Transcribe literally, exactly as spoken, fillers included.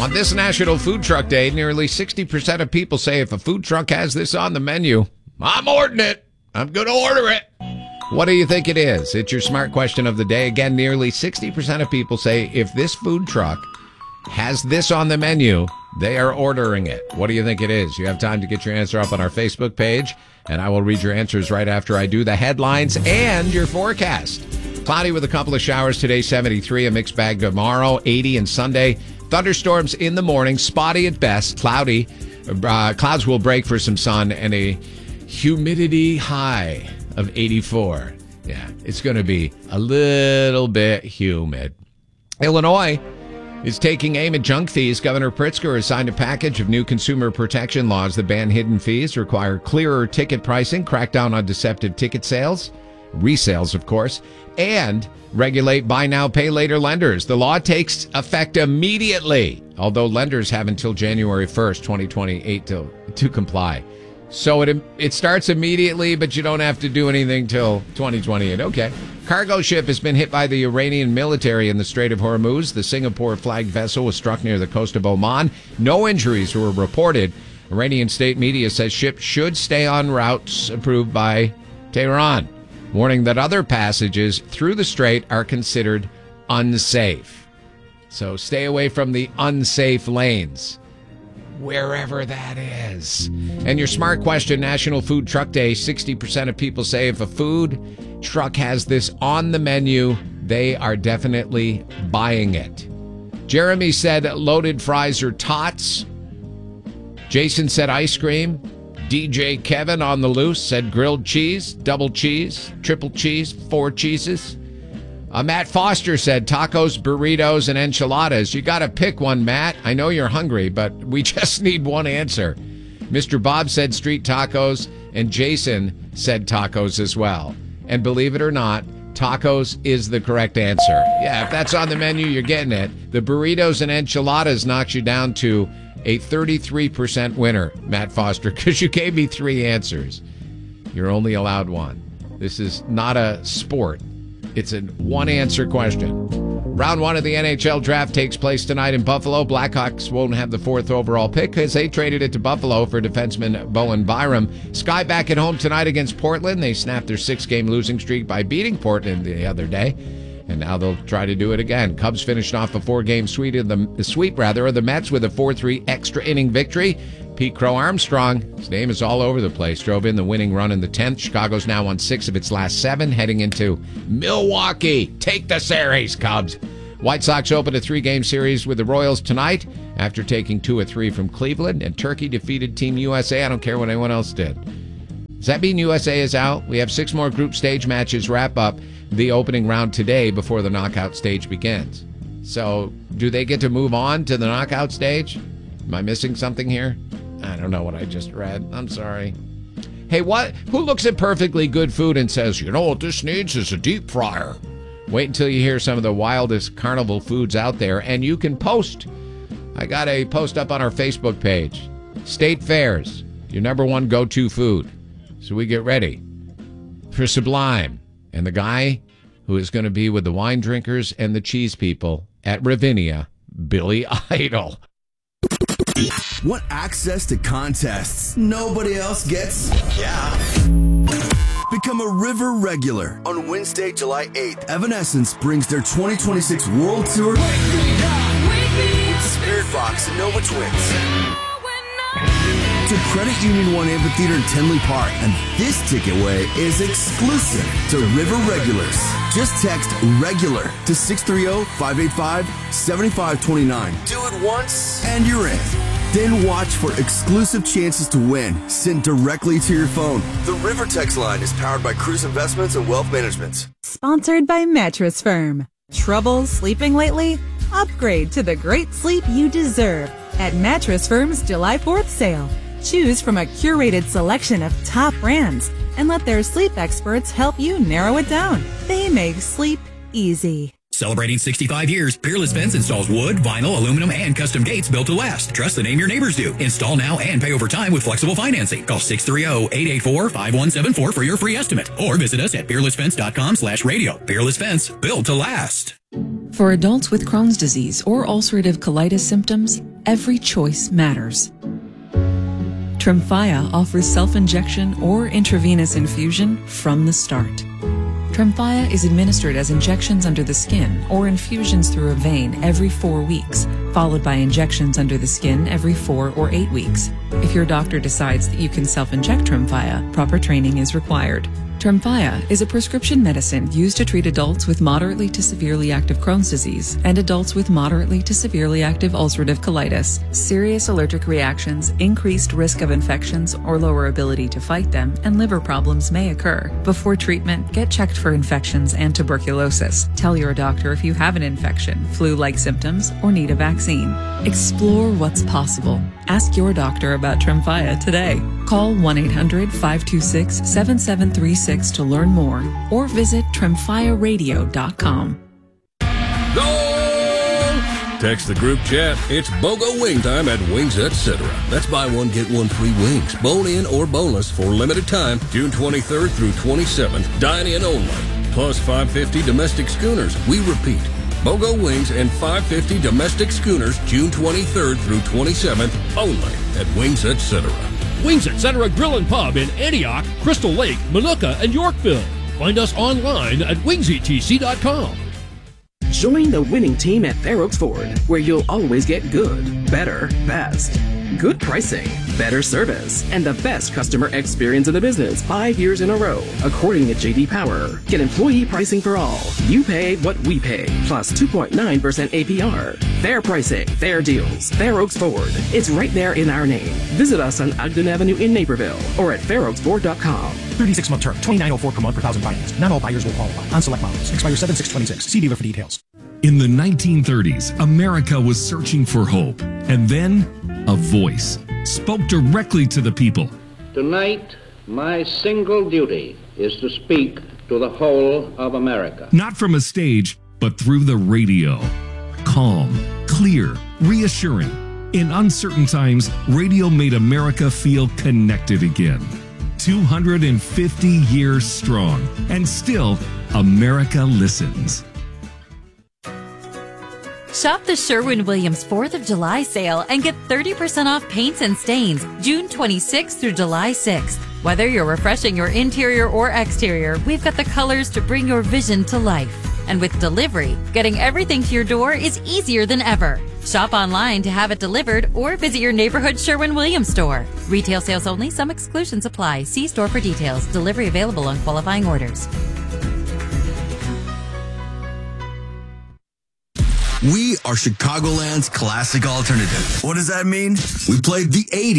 On this National Food Truck Day, nearly sixty percent of people say if a food truck has this on the menu, I'm ordering it. I'm going to order it. What do you think it is? It's your smart question of the day. Again, nearly sixty percent of people say if this food truck has this on the menu, they are ordering it. What do you think it is? You have time to get your answer up on our Facebook page, and I will read your answers right after I do the headlines and your forecast. Cloudy with a couple of showers today, seventy-three. A mixed bag tomorrow, eighty, and Sunday. Thunderstorms in the morning, spotty at best, cloudy. Uh, clouds will break for some sun, and a humidity high of eighty-four. Yeah, it's going to be a little bit humid. Illinois is taking aim at junk fees. Governor Pritzker has signed a package of new consumer protection laws that ban hidden fees, require clearer ticket pricing, crack down on deceptive ticket sales, resales, of course, and regulate buy now, pay later lenders. The law takes effect immediately, although lenders have until January first, twenty twenty-eight to, to comply. So it it starts immediately, but you don't have to do anything till twenty twenty-eight. Okay. Cargo ship has been hit by the Iranian military in the Strait of Hormuz. The Singapore-flagged vessel was struck near the coast of Oman. No injuries were reported. Iranian state media says ship should stay on routes approved by Tehran, warning that other passages through the strait are considered unsafe. So stay away from the unsafe lanes, wherever that is. And your smart question, National Food Truck Day, sixty percent of people say if a food truck has this on the menu, they are definitely buying it. Jeremy said loaded fries or tots. Jason said ice cream. D J Kevin on the loose said grilled cheese, double cheese, triple cheese, four cheeses. Uh, Matt Foster said tacos, burritos, and enchiladas. You got to pick one, Matt. I know you're hungry, but we just need one answer. Mister Bob said street tacos, and Jason said tacos as well. And believe it or not, tacos is the correct answer. Yeah, if that's on the menu, you're getting it. The burritos and enchiladas knocks you down to a thirty-three percent winner, Matt Foster, because you gave me three answers. You're only allowed one. This is not a sport. It's a one-answer question. Round one of the N H L draft takes place tonight in Buffalo. Blackhawks won't have the fourth overall pick because they traded it to Buffalo for defenseman Bowen Byram. Sky back at home tonight against Portland. They snapped their six-game losing streak by beating Portland the other day, and now they'll try to do it again. Cubs finished off a four-game sweep of the, the sweep rather of the Mets with a four three extra inning victory. Pete Crow Armstrong, his name is all over the place, drove in the winning run in the tenth. Chicago's now on six of its last seven, heading into Milwaukee. Take the series, Cubs. White Sox open a three-game series with the Royals tonight after taking two or three from Cleveland, and Turkey defeated Team U S A. I don't care what anyone else did. Does that mean U S A is out? We have six more group stage matches wrap up the opening round today before the knockout stage begins. So do they get to move on to the knockout stage? Am I missing something here? I don't know what I just read. I'm sorry. Hey, what? Who looks at perfectly good food and says, you know what this needs is a deep fryer? Wait until you hear some of the wildest carnival foods out there, and you can post. I got a post up on our Facebook page. State fairs, your number one go-to food. So we get ready for Sublime and the guy who is going to be with the wine drinkers and the cheese people at Ravinia, Billy Idol. Want access to contests nobody else gets? Yeah. Become a River regular. On Wednesday, July eighth, Evanescence brings their twenty twenty-six World Tour with Spirit Box and Nova Twins to Credit Union One Amphitheater in Tinley Park. And this ticket way is exclusive to River regulars. Just text REGULAR to six three zero, five eight five, seven five two nine. Do it once and you're in. Then watch for exclusive chances to win sent directly to your phone. The River text line is powered by Cruise Investments and Wealth Management. Sponsored by Mattress Firm. Trouble sleeping lately? Upgrade to the great sleep you deserve at Mattress Firm's July fourth sale. Choose from a curated selection of top brands and let their sleep experts help you narrow it down. They make sleep easy. Celebrating sixty-five years, Peerless Fence installs wood, vinyl, aluminum, and custom gates built to last. Trust the name your neighbors do. Install now and pay over time with flexible financing. Call six three zero, eight eight four, five one seven four for your free estimate. Or visit us at peerless fence dot com slash radio. Peerless Fence, built to last. For adults with Crohn's disease or ulcerative colitis symptoms, every choice matters. Tremfya offers self-injection or intravenous infusion from the start. Tremfya is administered as injections under the skin or infusions through a vein every four weeks, followed by injections under the skin every four or eight weeks. If your doctor decides that you can self-inject Tremfya, proper training is required. Tremfya is a prescription medicine used to treat adults with moderately to severely active Crohn's disease and adults with moderately to severely active ulcerative colitis. Serious allergic reactions, increased risk of infections or lower ability to fight them, and liver problems may occur. Before treatment, get checked for infections and tuberculosis. Tell your doctor if you have an infection, flu-like symptoms, or need a vaccine. Explore what's possible. Ask your doctor about Tremfya today. Call one eight hundred, five two six, seven seven three six to learn more or visit tremfya radio dot com. Goal! Text the group chat. It's BOGO wing time at Wings Etc. That's buy one, get one free wings. Bone in or boneless for limited time, June twenty-third through twenty-seventh. Dine in only. Plus five hundred fifty domestic schooners. We repeat. BOGO Wings and five hundred fifty domestic schooners, June twenty-third through twenty-seventh, only at Wings Etc. Wings Etc. Grill and Pub in Antioch, Crystal Lake, Minooka, and Yorkville. Find us online at wings e t c dot com. Join the winning team at Fair Oaks Ford, where you'll always get good, better, best. Good pricing, better service, and the best customer experience in the business five years in a row, according to J D Power. Get employee pricing for all. You pay what we pay, plus two point nine percent A P R. Fair pricing, fair deals. Fair Oaks Ford. It's right there in our name. Visit us on Ogden Avenue in Naperville or at fair oaks ford dot com. thirty-six month term, twenty-nine oh four per month per thousand financed. Not all buyers will qualify. On select models. Expire seven six twenty-six. See dealer for details. In the nineteen thirties, America was searching for hope. And then, a voice spoke directly to the people. Tonight, my single duty is to speak to the whole of America. Not from a stage, but through the radio. Calm, clear, reassuring. In uncertain times, radio made America feel connected again. two hundred fifty years strong, and still, America listens. Shop the Sherwin-Williams fourth of July sale and get thirty percent off paints and stains June twenty-sixth through July sixth. Whether you're refreshing your interior or exterior, we've got the colors to bring your vision to life. And with delivery, getting everything to your door is easier than ever. Shop online to have it delivered or visit your neighborhood Sherwin-Williams store. Retail sales only. Some exclusions apply. See store for details. Delivery available on qualifying orders. We are Chicagoland's classic alternative. What does that mean? We played the eighties.